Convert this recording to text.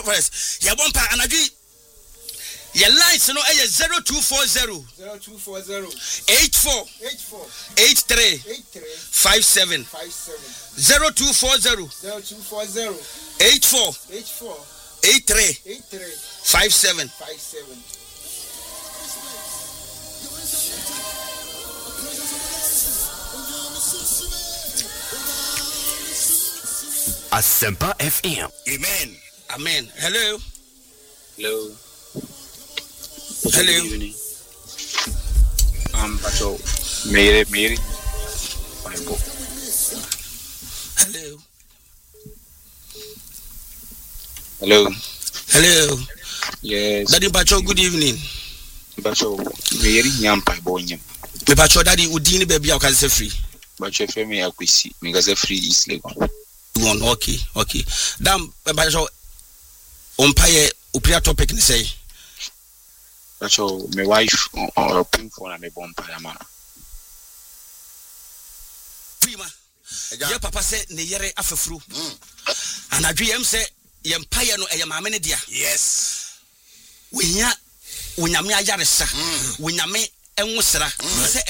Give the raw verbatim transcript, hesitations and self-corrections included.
first. Ya bompa anadwi. Your lines no eh zero two four zero zero two four zero eight four eight four eight three eight three five seven five seven zero two four zero zero two four zero eight four eight four eight three eight three five seven five seven. Asempa F M. Amen. Amen. Hello. Hello. Hello. Good evening. Um, Pacho, Mary, Mary. Hello. Hello. Hello. Yes. Daddy Pacho, good evening. Pacho, Mary, Yampa, Bonyam. Me Pacho, Daddy, Udini, baby, I can say free. Pacho, Femi, Akwisi, because free is legal. One, okay, okay. Damn, Pacho, umpire, upia topic, ni say. Pacho, my wife, or pin for a bonfire man. Prima. Ya papa say ne yere afefru. And adwem say yempaye no eyamame ne dia. Yes. Wonya wonyame ayaresa. Wonyame enwosra. Say